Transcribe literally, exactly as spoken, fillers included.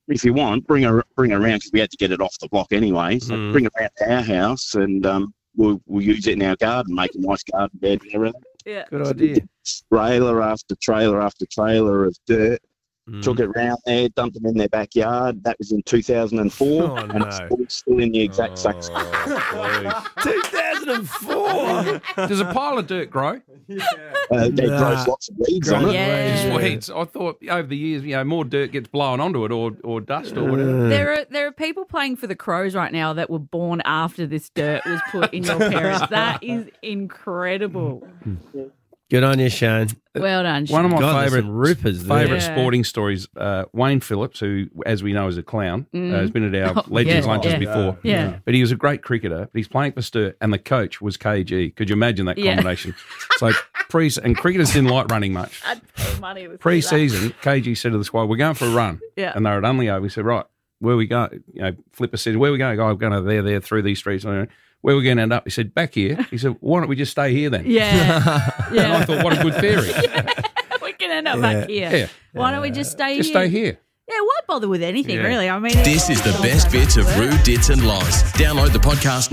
if you want, bring her bring her around because we had to get it off the block anyway. So Mm. bring her around to our house and um, we'll we'll use it in our garden, make a nice garden bed and everything. Yeah. Good idea. Trailer after trailer after trailer of dirt. Mm. Took it round there, dumped them in their backyard. That was in two thousand four, Oh, and it's no. still, still in the exact same. Oh, two thousand four. Does a pile of dirt grow? Uh, there Nah. grows lots of weeds on it. Yeah. Just weeds. I thought over the years, you know, more dirt gets blown onto it, or or dust, or whatever. There are there are people playing for the Crows right now that were born after this dirt was put in your parents. That is incredible. Good on you, Shane. Well done, One of my God, there's favourite some rippers there. favourite Yeah. sporting stories. Uh, Wayne Phillips, who, as we know, is a clown, uh, has been at our Oh, Legends yeah, lunches yeah. before. Yeah. But he was a great cricketer. But he's playing for Sturt, and the coach was K G. Could you imagine that Yeah. combination? So pre and cricketers didn't like running much. I'd pay money to see that. Pre-season, K G said to the squad, "We're going for a run." Yeah. And they were at Unley. We said, "Right, where we go?" You know, Flipper said, "Where we going?" Go, I'm going to there, there, through these streets. Where we going to end up? He said, "Back here." He said, "Why don't we just stay here then?" Yeah. And I Yeah. thought, what a good theory. We can end up back here. Yeah. Why don't we just stay Just here? stay here. Yeah, why bother with anything, Yeah. really? I mean, This is the best bits of Roo, Dits and Loz. Download the podcast